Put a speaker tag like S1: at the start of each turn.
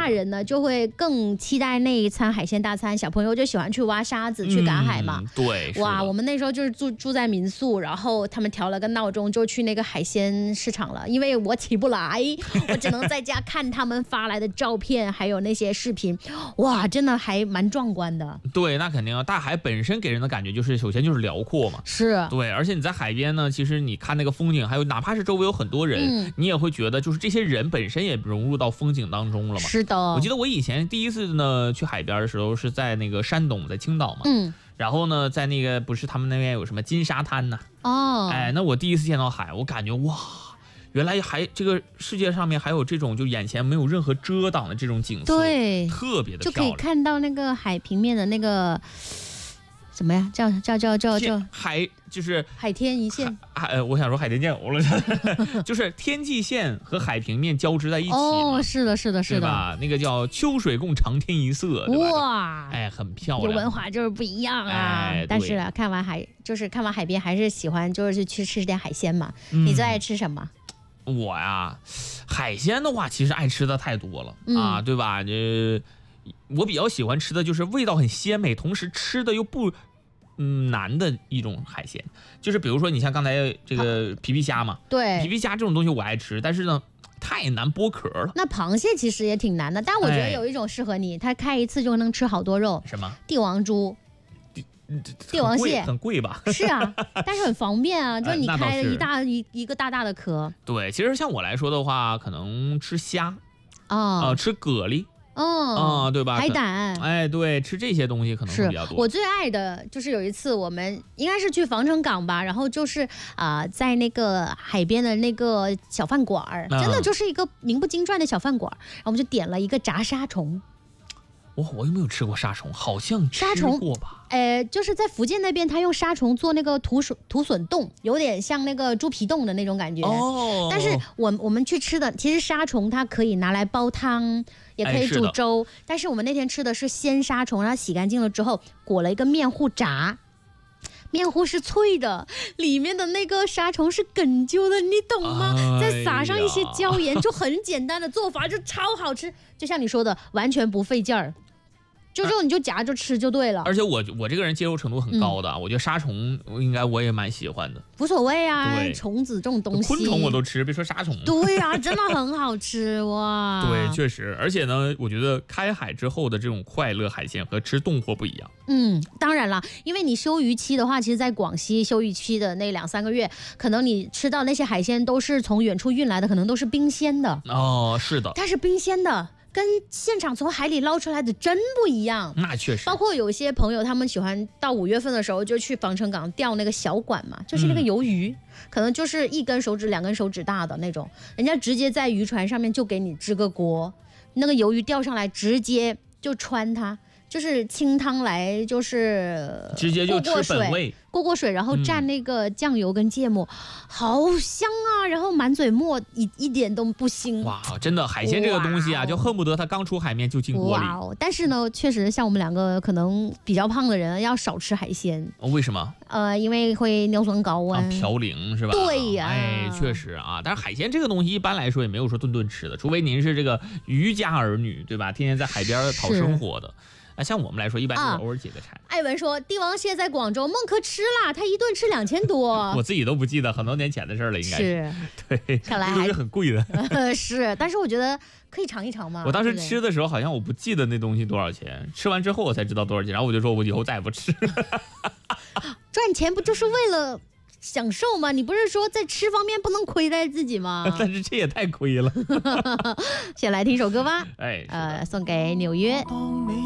S1: 大人呢就会更期待那一餐海鲜大餐，小朋友就喜欢去挖沙子、去赶海嘛。
S2: 对，
S1: 哇，我们那时候就是住在民宿，然后他们调了个闹钟，就去那个海鲜市场了。因为我起不来，我只能在家看他们发来的照片，还有那些视频。哇，真的还蛮壮观的。
S2: 对，那肯定啊，大海本身给人的感觉就是首先就是辽阔嘛。
S1: 是。
S2: 对，而且你在海边呢，其实你看那个风景，还有哪怕是周围有很多人，你也会觉得就是这些人本身也融入到风景当中了嘛。
S1: 是的。
S2: 我记得我以前第一次呢去海边的时候是在那个山东，在青岛嘛。然后呢，在那个不是他们那边有什么金沙滩呢？那我第一次见到海，我感觉哇，原来这个世界上面还有这种就眼前没有任何遮挡的这种景色，
S1: 对，
S2: 特别的漂亮，
S1: 就可以看到那个海平面的那个什么呀？叫
S2: 海，就是
S1: 海天一线。
S2: 我想说海天见偶了，就是天际线和海平面交织在一起嘛。
S1: 是的，
S2: 对吧？那个叫秋水共长天一色，对吧？
S1: 哇，
S2: 很漂亮，
S1: 有文化就是不一样啊。但是看完海边还是喜欢就是去吃点海鲜嘛。你最爱吃什么？
S2: 我呀，海鲜的话，其实爱吃的太多了啊，对吧？我比较喜欢吃的就是味道很鲜美，同时吃的又不难的一种海鲜，就是比如说你像刚才这个皮皮虾嘛，
S1: 对，
S2: 皮皮虾这种东西我爱吃，但是呢太难剥壳了。
S1: 那螃蟹其实也挺难的，但我觉得有一种适合你，它开一次就能吃好多肉。
S2: 什么？
S1: 帝王猪。帝王蟹
S2: 很贵吧？
S1: 是啊，但是很方便啊，就是你开了一个大大的壳。
S2: 对，其实像我来说的话，可能吃虾吃蛤蜊。对吧？
S1: 海胆，
S2: 对，吃这些东西可能会比较多。
S1: 我最爱的就是有一次我们应该是去防城港吧，然后就是在那个海边的那个小饭馆，真的就是一个名不经传的小饭馆，然后我们就点了一个炸沙虫。
S2: 我有没有吃过沙虫？好像吃过吧。
S1: 就是在福建那边，他用沙虫做那个土笋冻，有点像那个猪皮冻的那种感觉。但是我们去吃的，其实沙虫它可以拿来煲汤，也可以煮粥。但是我们那天吃的是鲜沙虫，然后洗干净了之后裹了一个面糊炸。面糊是脆的，里面的那个沙虫是哏啾的，你懂吗？再撒上一些椒盐，就很简单的做法，就超好吃。就像你说的，完全不费劲儿。就肉你就夹着吃就对了。
S2: 而且我这个人接受程度很高的，我觉得沙虫应该我也蛮喜欢的。
S1: 无所谓啊，虫子这种东西，
S2: 昆虫我都吃，别说沙虫。
S1: 对啊，真的很好吃哇。
S2: 对，确实，而且呢，我觉得开海之后的这种快乐海鲜和吃冻货不一样。
S1: 当然了，因为你休渔期的话，其实在广西休渔期的那2-3个月，可能你吃到那些海鲜都是从远处运来的，可能都是冰鲜的。
S2: 是的。
S1: 但是冰鲜的跟现场从海里捞出来的真不一样。
S2: 那确实。
S1: 包括有些朋友他们喜欢到5月份的时候就去防城港钓那个小管嘛，就是那个鱿鱼，可能就是1根手指2根手指大的那种，人家直接在渔船上面就给你支个锅，那个鱿鱼钓上来直接就穿它，就是清汤来，就是
S2: 直接就吃本味，
S1: 过水，然后蘸那个酱油跟芥末，好香啊！然后满嘴沫，一点都不腥。
S2: 哇，真的海鲜这个东西啊，就恨不得它刚出海面就进锅里。
S1: 但是呢，确实像我们2个可能比较胖的人要少吃海鲜。
S2: 为什么？
S1: 因为会尿酸高啊，
S2: 嘌呤是吧？
S1: 对呀，
S2: 确实啊。但是海鲜这个东西一般来说也没有说顿顿吃的，除非您是这个渔家儿女，对吧？天天在海边讨生活的。像我们来说，一般就是偶尔解个馋。
S1: 艾文说，帝王蟹在广州，孟轲吃了，他一顿吃2000多。
S2: 我自己都不记得，很多年前的事了，应该是。对，
S1: 看来
S2: 还是很贵的。
S1: 是，但是我觉得可以尝一尝嘛。
S2: 我当时吃的时候，好像我不记得那东西多少钱，吃完之后我才知道多少钱，然后我就说我以后再也不吃。
S1: 赚钱不就是为了享受吗？你不是说在吃方面不能亏待自己吗？
S2: 但是这也太亏了。
S1: 先来听首歌吧。
S2: 送
S1: 给纽约。